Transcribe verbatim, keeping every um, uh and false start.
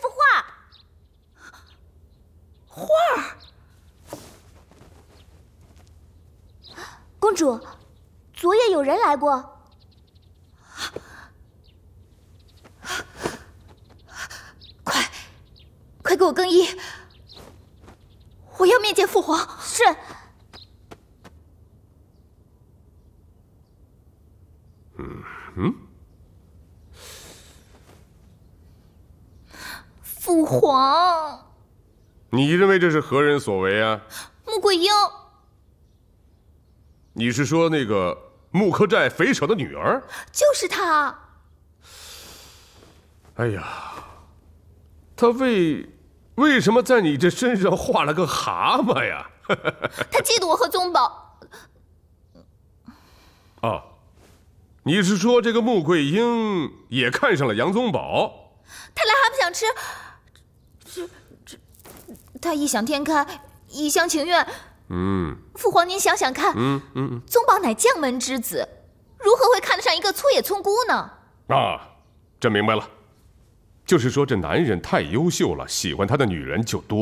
幅画。 画？ 公主，昨夜有人来过。 快，快给我更衣！我要面见父皇。 是。 嗯嗯。 父皇， 你认为这是何人所为啊？ 穆桂英。 你是说那个穆克寨匪首的女儿？ 就是她。 哎呀，她为为什么在你这身上画了个蛤蟆呀？ 她嫉妒我和宗宝。 哦，你是说这个穆桂英也看上了杨宗保？ 她来还不想吃，这这，她异想天开，一厢情愿。 嗯， 父皇您想想看， 嗯嗯嗯， 宗保乃将门之子，如何会看得上一个粗野村姑呢？ 啊，这明白了，就是说这男人太优秀了，喜欢他的女人就多。